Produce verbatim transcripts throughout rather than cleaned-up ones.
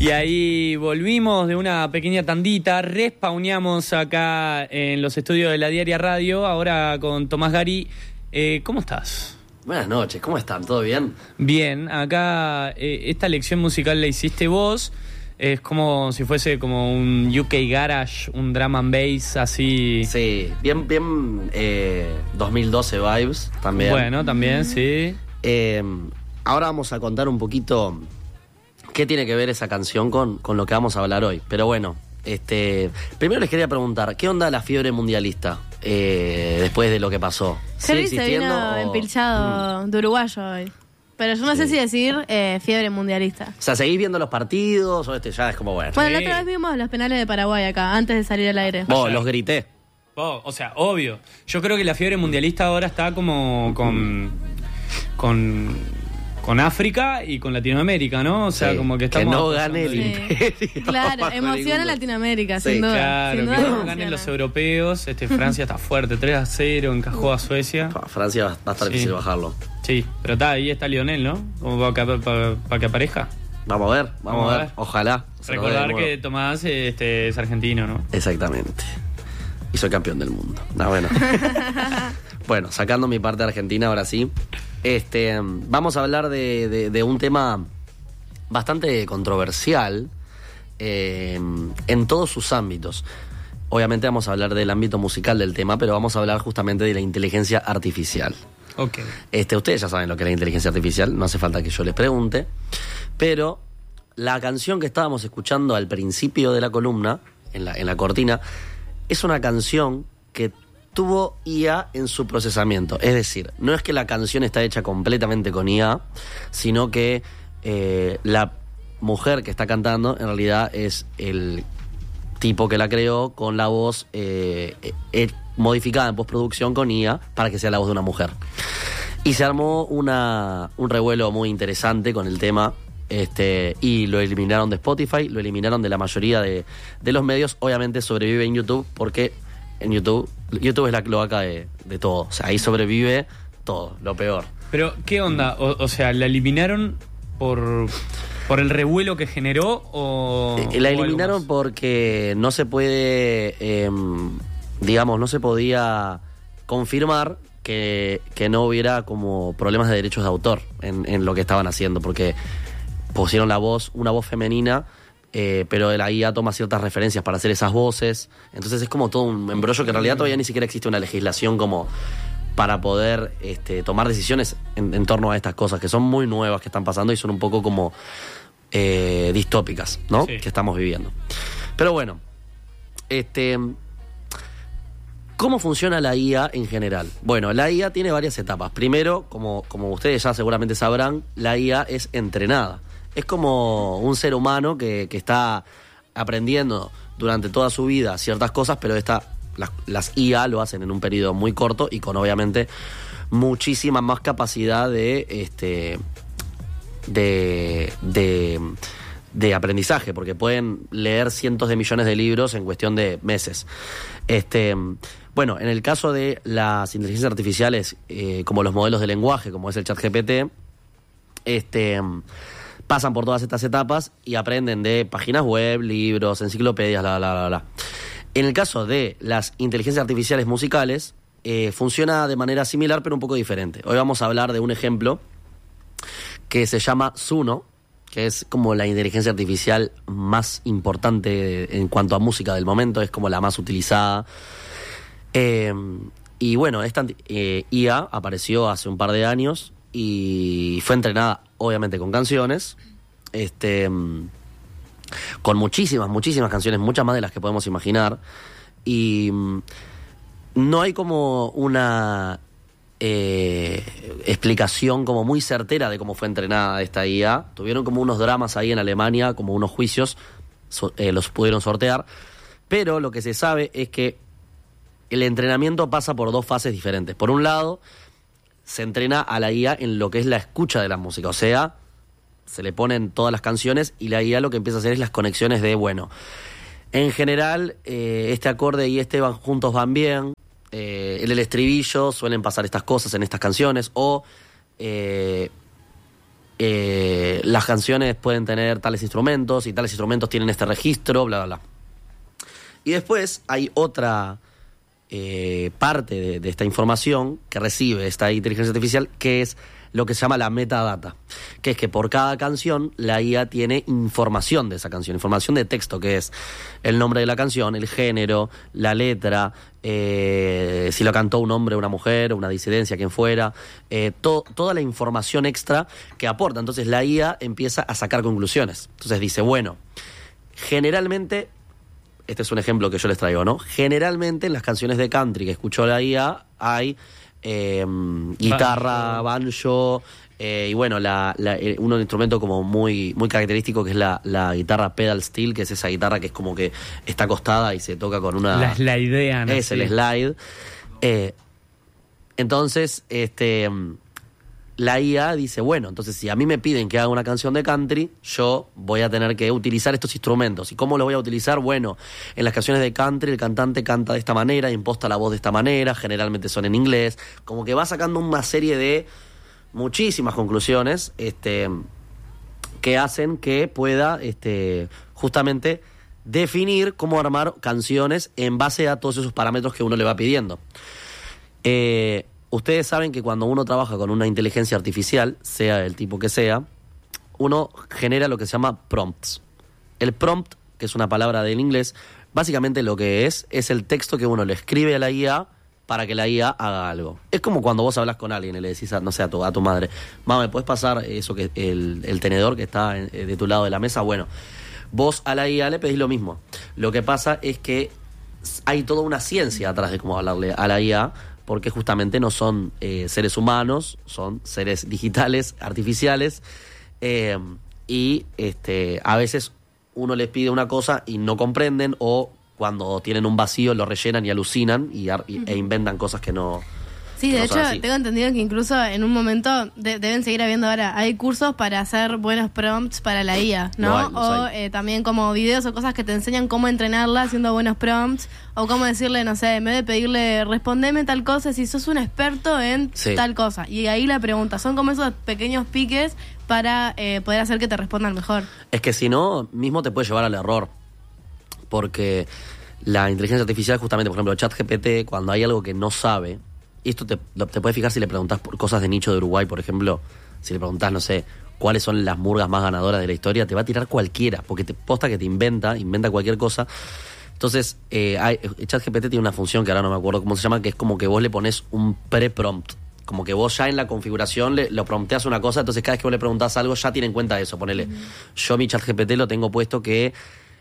Y ahí volvimos de una pequeña tandita, respawneamos acá en los estudios de la Diaria Radio, ahora con Tomás Gari. Eh, ¿Cómo estás? Buenas noches, ¿cómo están? ¿Todo bien? Bien, acá eh, esta lección musical la hiciste vos, es como si fuese como un U K Garage, un drum and bass así. Sí, bien, bien eh, dos mil doce vibes también. Bueno, también, sí. Eh, ahora vamos a contar un poquito qué tiene que ver esa canción con, con lo que vamos a hablar hoy. Pero bueno, este, primero les quería preguntar, ¿qué onda la fiebre mundialista eh, después de lo que pasó? Harry se vino o... empilchado mm. de uruguayo hoy. Pero yo no sí. sé si decir eh, fiebre mundialista. O sea, ¿seguís viendo los partidos o este ya es como bueno? Bueno, sí. la otra vez vimos los penales de Paraguay acá, antes de salir al aire. Vos, los grité. Oh, o sea, obvio. Yo creo que la fiebre mundialista ahora está como con... con con África y con Latinoamérica, ¿no? O sea, sí, como que estamos... Que no gane el sí. imperio. Claro, emociona Latinoamérica, sí, sin duda. Claro, sin duda que no emociona. ganen los europeos. Este, Francia está fuerte, tres a cero, encajó a Suecia. Francia va a estar sí. difícil bajarlo. Sí, pero está, ahí está Lionel, ¿no? Como para que, para, para que aparezca. Vamos a ver, vamos, vamos a ver. ver. Ojalá. Recordar que Tomás este, es argentino, ¿no? Exactamente. Y soy campeón del mundo. No, bueno. Bueno, sacando mi parte de Argentina, ahora sí. Este, vamos a hablar de, de, de un tema bastante controversial eh, en todos sus ámbitos. Obviamente vamos a hablar del ámbito musical del tema, pero vamos a hablar justamente de la inteligencia artificial. Okay. Este, ustedes ya saben lo que es la inteligencia artificial, no hace falta que yo les pregunte. Pero la canción que estábamos escuchando al principio de la columna, en la, en la cortina, es una canción que tuvo I A en su procesamiento. Es decir, no es que la canción está hecha completamente con I A, sino que eh, la mujer que está cantando en realidad es el tipo que la creó con la voz eh, eh, modificada en postproducción con I A para que sea la voz de una mujer. Y se armó una, un revuelo muy interesante con el tema. Este, y lo eliminaron de Spotify, lo eliminaron de la mayoría de, de los medios. Obviamente sobrevive en YouTube porque en YouTube, YouTube es la cloaca de, de todo. O sea, ahí sobrevive todo, lo peor. Pero, ¿qué onda? O, o sea, ¿la eliminaron por, por el revuelo que generó o...? Eh, la o eliminaron porque no se puede, eh, digamos, no se podía confirmar que, que no hubiera como problemas de derechos de autor en, en lo que estaban haciendo, porque pusieron la voz, una voz femenina, eh, pero la I A toma ciertas referencias para hacer esas voces. Entonces es como todo un embrollo que en realidad todavía ni siquiera existe una legislación como para poder este, tomar decisiones en, en torno a estas cosas que son muy nuevas que están pasando y son un poco como eh, distópicas, ¿no? Sí. Que estamos viviendo. Pero bueno, este, ¿cómo funciona la I A en general? Bueno, la I A tiene varias etapas. Primero, como, como ustedes ya seguramente sabrán, la I A es entrenada. Es como un ser humano que, que está aprendiendo durante toda su vida ciertas cosas, pero esta, las, las I A lo hacen en un periodo muy corto y con obviamente muchísima más capacidad de, este, de, de, de aprendizaje, porque pueden leer cientos de millones de libros en cuestión de meses. Este, bueno, en el caso de las inteligencias artificiales, eh, como los modelos de lenguaje, como es el ChatGPT, este... pasan por todas estas etapas y aprenden de páginas web, libros, enciclopedias, bla, bla, bla, bla. En el caso de las inteligencias artificiales musicales, eh, funciona de manera similar, pero un poco diferente. Hoy vamos a hablar de un ejemplo que se llama Suno, que es como la inteligencia artificial más importante en cuanto a música del momento, es como la más utilizada. Eh, y bueno, esta eh, I A apareció hace un par de años y fue entrenada obviamente con canciones, este, con muchísimas, muchísimas canciones, muchas más de las que podemos imaginar, y no hay como una eh, explicación como muy certera de cómo fue entrenada esta I A. Tuvieron como unos dramas ahí en Alemania, como unos juicios, so, eh, los pudieron sortear, pero lo que se sabe es que el entrenamiento pasa por dos fases diferentes. Por un lado, se entrena a la I A en lo que es la escucha de la música, o sea, se le ponen todas las canciones y la I A lo que empieza a hacer es las conexiones de, bueno, en general eh, este acorde y este van juntos van bien, eh, en el estribillo suelen pasar estas cosas en estas canciones, o eh, eh, las canciones pueden tener tales instrumentos y tales instrumentos tienen este registro, bla, bla, bla. Y después hay otra eh, parte de, de esta información que recibe esta inteligencia artificial, que es lo que se llama la metadata, que es que por cada canción la I A tiene información de esa canción, información de texto, que es el nombre de la canción, el género, la letra, eh, si lo cantó un hombre, una mujer, una disidencia, quien fuera, eh, to- toda la información extra que aporta. Entonces la I A empieza a sacar conclusiones. Entonces dice, bueno, generalmente, este es un ejemplo que yo les traigo, ¿no? Generalmente en las canciones de country que escuchó la I A hay Eh, guitarra, banjo, eh, y bueno, la, la, eh, un instrumento como muy muy característico que es la, la guitarra pedal steel, que es esa guitarra que es como que está acostada y se toca con una... La slidean. Es así. el slide. Eh, entonces, este... la I A dice, bueno, entonces si a mí me piden que haga una canción de country, yo voy a tener que utilizar estos instrumentos. ¿Y cómo los voy a utilizar? Bueno, en las canciones de country el cantante canta de esta manera, imposta la voz de esta manera, generalmente son en inglés, como que va sacando una serie de muchísimas conclusiones este, que hacen que pueda este, justamente definir cómo armar canciones en base a todos esos parámetros que uno le va pidiendo. Eh... Ustedes saben que cuando uno trabaja con una inteligencia artificial, sea del tipo que sea, uno genera lo que se llama prompts. El prompt, que es una palabra del inglés, básicamente lo que es, es el texto que uno le escribe a la I A para que la I A haga algo. Es como cuando vos hablas con alguien y le decís, a, no sé, a tu, a tu madre, mamá, ¿me puedes pasar eso que el, el tenedor que está en, de tu lado de la mesa? Bueno, vos a la I A le pedís lo mismo. Lo que pasa es que hay toda una ciencia atrás de cómo hablarle a la I A, porque justamente no son eh, seres humanos, son seres digitales, artificiales, eh, y este, a veces uno les pide una cosa y no comprenden, o cuando tienen un vacío lo rellenan y alucinan y, y, e inventan cosas que no... Sí, de no hecho, son así. tengo entendido que incluso en un momento de- deben seguir habiendo ahora, hay cursos para hacer buenos prompts para la I A, ¿no? Lo hay, los o hay. eh, también como videos o cosas que te enseñan cómo entrenarla haciendo buenos prompts, o cómo decirle, no sé, en vez de pedirle, respondeme tal cosa, si sos un experto en Sí. tal cosa. Y ahí la pregunta, son como esos pequeños piques para eh, poder hacer que te respondan mejor. Es que si no, mismo te puede llevar al error. Porque la inteligencia artificial, justamente, por ejemplo, ChatGPT, cuando hay algo que no sabe, y esto te, lo- te puedes fijar si le preguntás por cosas de nicho de Uruguay, por ejemplo, si le preguntás, no sé, cuáles son las murgas más ganadoras de la historia, te va a tirar cualquiera, porque te posta que te inventa, inventa cualquier cosa. Entonces, eh, hay, ChatGPT tiene una función que ahora no me acuerdo cómo se llama, que es como que vos le pones un pre-prompt. Como que vos ya en la configuración le, lo prompteas una cosa, entonces cada vez que vos le preguntás algo ya tiene en cuenta eso. Ponele, uh-huh. Yo mi ChatGPT lo tengo puesto que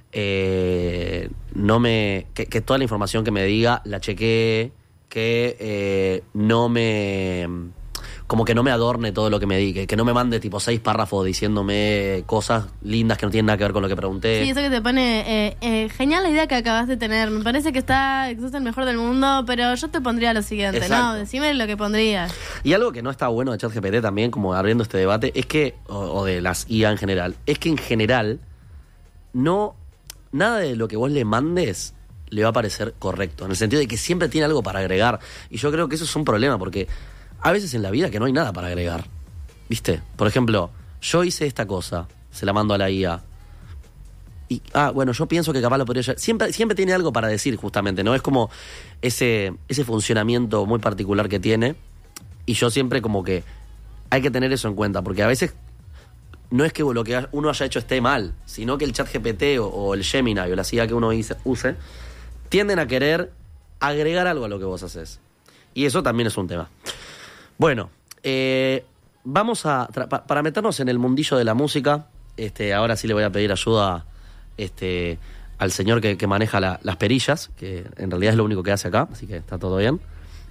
eh, no me que, que toda la información que me diga la chequee, que eh, no me como que no me adorne todo lo que me diga, que no me mande tipo seis párrafos diciéndome cosas lindas que no tienen nada que ver con lo que pregunté. Sí, eso que te pone, eh, eh, genial la idea que acabas de tener, me parece que está, que sos el mejor del mundo, pero yo te pondría lo siguiente, Exacto. ¿no? Decime lo que pondrías. Y algo que no está bueno de ChatGPT también, como abriendo este debate, es que, o, o de las I A en general, es que en general no, nada de lo que vos le mandes le va a parecer correcto, en el sentido de que siempre tiene algo para agregar. Y yo creo que eso es un problema, porque a veces en la vida que no hay nada para agregar, ¿viste? Por ejemplo, yo hice esta cosa, se la mando a la I A, y, ah, bueno, yo pienso que capaz lo podría... Siempre, siempre tiene algo para decir, justamente, ¿no? Es como ese, ese funcionamiento muy particular que tiene, y yo siempre como que hay que tener eso en cuenta, porque a veces no es que lo que uno haya hecho esté mal, sino que el ChatGPT o, o el Gemini o la I A que uno use tienden a querer agregar algo a lo que vos haces. Y eso también es un tema. Bueno, eh, vamos a... Tra- pa- para meternos en el mundillo de la música, este, ahora sí le voy a pedir ayuda este, al señor que, que maneja la, las perillas, que en realidad es lo único que hace acá, así que está todo bien.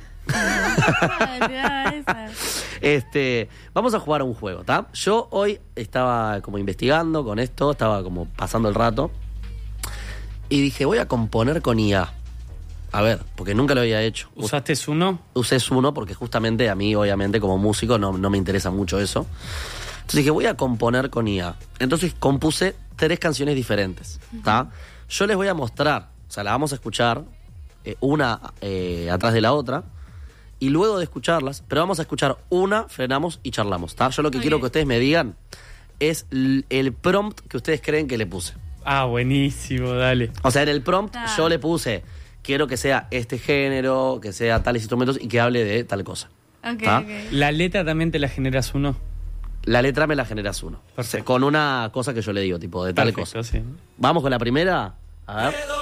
Este, vamos a jugar a un juego, ¿tá? Yo hoy estaba como investigando con esto, estaba como pasando el rato y dije, voy a componer con I A. A ver, porque nunca lo había hecho. ¿Usaste Suno? Usé Suno porque justamente a mí, obviamente, como músico, no, no me interesa mucho eso. Entonces dije, voy a componer con I A. Entonces compuse tres canciones diferentes, ¿tá? Yo les voy a mostrar, o sea, la vamos a escuchar eh, una eh, atrás de la otra, y luego de escucharlas, pero vamos a escuchar una, frenamos y charlamos, ¿está? Yo lo que Ok. quiero que ustedes me digan es l- el prompt que ustedes creen que le puse. Ah, buenísimo, dale. O sea, en el prompt Está. yo le puse, quiero que sea este género, que sea tales instrumentos y que hable de tal cosa. Ok, ¿Está? ok. ¿La letra también te la generas uno? La letra me la generas uno. Perfecto. Con una cosa que yo le digo, tipo de tal Perfecto, cosa. sí. Vamos con la primera. A ver.